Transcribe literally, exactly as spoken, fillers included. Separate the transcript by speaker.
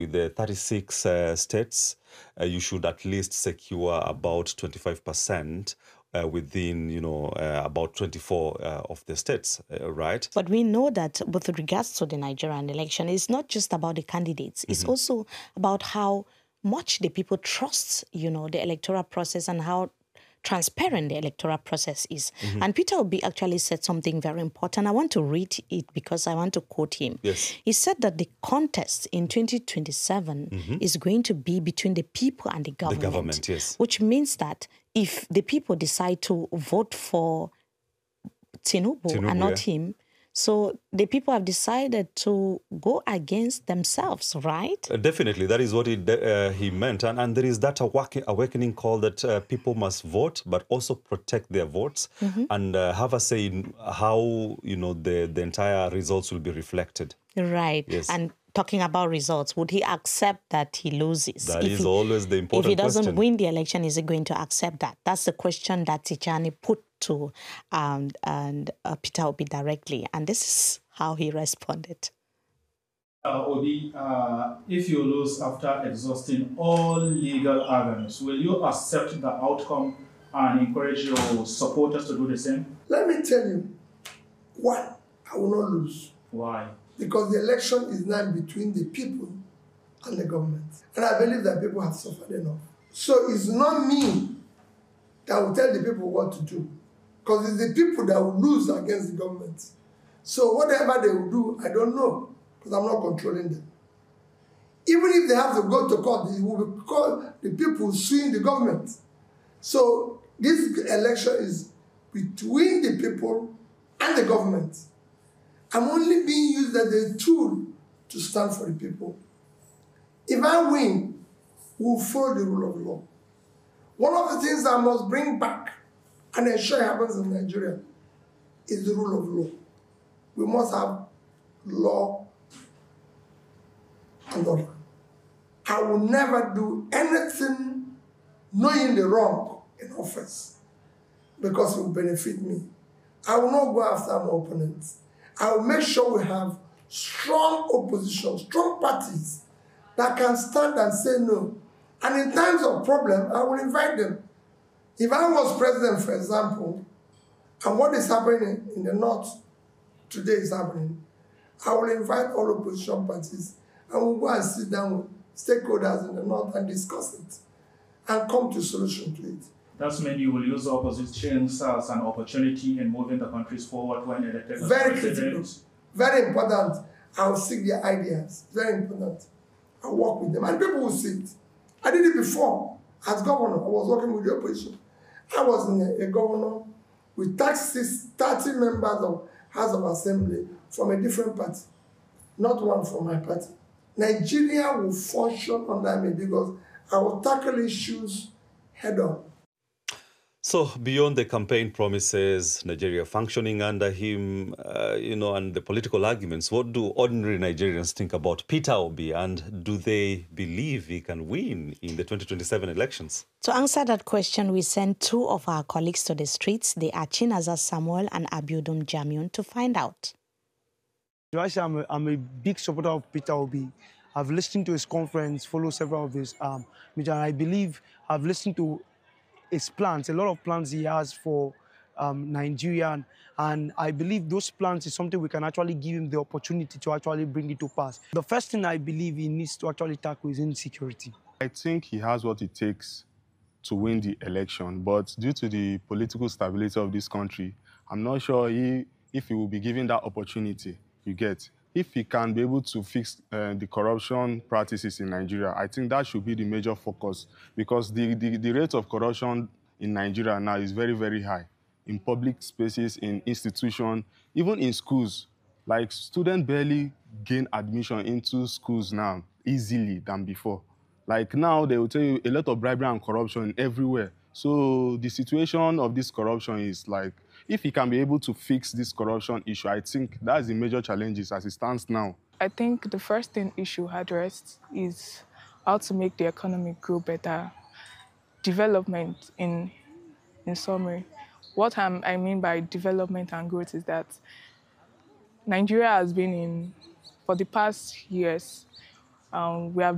Speaker 1: With the thirty-six uh, states, uh, you should at least secure about twenty-five percent uh, within, you know, uh, about twenty-four uh, of the states, uh, right?
Speaker 2: But we know that with regards to the Nigerian election, it's not just about the candidates. It's mm-hmm. also about how much the people trust, you know, the electoral process and how transparent the electoral process is. Mm-hmm. And Peter Obi actually said something very important. I want to read it because I want to quote him.
Speaker 1: Yes.
Speaker 2: He said that the contest in twenty twenty-seven mm-hmm. is going to be between the people and the government.
Speaker 1: The government, yes.
Speaker 2: Which means that if the people decide to vote for Tinubu, Tinubu and not yeah. him, so the people have decided to go against themselves, right?
Speaker 1: Uh, definitely. That is what he, uh, he meant. And, and there is that awakening call that uh, people must vote, but also protect their votes mm-hmm. and uh, have a say in how, you know, the, the entire results will be reflected.
Speaker 2: Right.
Speaker 1: Yes.
Speaker 2: And talking about results, would he accept that he loses?
Speaker 1: That
Speaker 2: if
Speaker 1: is
Speaker 2: he,
Speaker 1: always the important question.
Speaker 2: If he doesn't question. win the election, is he going to accept that? That's the question that Tijani put to um, and uh, Peter Obi directly. And this is how he responded.
Speaker 3: Uh, Obi, uh, if you lose after exhausting all legal avenues, will you accept the outcome and encourage your supporters to do the same?
Speaker 4: Let me tell you, one, I will not lose.
Speaker 3: Why?
Speaker 4: Because the election is now between the people and the government. And I believe that people have suffered enough. So it's not me that will tell the people what to do. Because it's the people that will lose against the government. So whatever they will do, I don't know. Because I'm not controlling them. Even if they have to go to court, it will be called the people suing the government. So this election is between the people and the government. I'm only being used as a tool to stand for the people. If I win, we'll follow the rule of law. One of the things I must bring back and ensure happens in Nigeria is the rule of law. We must have law and order. I will never do anything knowing the wrong in office because it will benefit me. I will not go after my opponents. I will make sure we have strong opposition, strong parties that can stand and say no. And in times of problem, I will invite them. If I was president, for example, and what is happening in the north today is happening, I will invite all opposition parties and we'll go and sit down with stakeholders in the north and discuss it and come to a solution to it.
Speaker 3: That means you will use the opposition as an opportunity in moving the countries forward when elected as
Speaker 4: Very
Speaker 3: president.
Speaker 4: critical. Very important. I will seek their ideas. Very important. I work with them. And people will see it. I did it before. As governor, I was working with the opposition. I was in a, a governor with thirty members of House of Assembly from a different party. Not one from my party. Nigeria will function under me because I will tackle issues head on.
Speaker 1: So beyond the campaign promises, Nigeria functioning under him, uh, you know, and the political arguments, what do ordinary Nigerians think about Peter Obi, and do they believe he can win in the twenty twenty-seven elections?
Speaker 2: To answer that question, we sent two of our colleagues to the streets. They are Chinaza Samuel and Abiodun Jamion to find out.
Speaker 5: Actually, I'm a, I'm a big supporter of Peter Obi. I've listened to his conference, followed several of his um, meetings, and I believe I've listened to his plans, a lot of plans he has for um, Nigeria, and I believe those plans is something we can actually give him the opportunity to actually bring it to pass. The first thing I believe he needs to actually tackle is insecurity.
Speaker 6: I think he has what it takes to win the election, but due to the political stability of this country, I'm not sure he, if he will be given that opportunity, you get. If he can be able to fix uh, the corruption practices in Nigeria, I think that should be the major focus, because the, the, the rate of corruption in Nigeria now is very, very high. In public spaces, in institutions, even in schools. Like, students barely gain admission into schools now easily than before. Like, now they will tell you a lot of bribery and corruption everywhere. So the situation of this corruption is like, if he can be able to fix this corruption issue, I think that's the major challenges as it stands now.
Speaker 7: I think the first thing he should address is how to make the economy grow better. Development, in, in summary. What I'm, I mean by development and growth is that Nigeria has been in, for the past years, um, we have